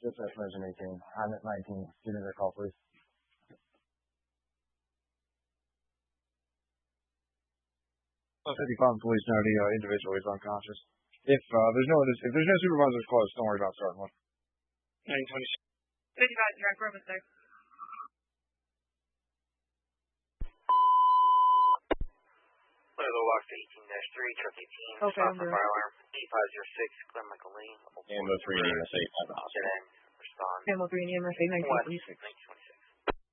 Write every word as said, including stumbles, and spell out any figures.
Dispatch Emergency eighteen. I'm at nineteen. Give me their call, please. fifty-five police know the uh, individual is unconscious. If uh, there's no if there's no supervisors close, don't worry about starting one. nine twenty-six. fifty-five, direct purpose there. Little Box eighteen dash three, truck eighteen, okay, stop for fire alarm, eight five zero six, Glen Michael Lane. Ammo three and E M S eight. Get in, respond. Ammo three and E M S eight, nineteen twenty-six. nineteen twenty-six.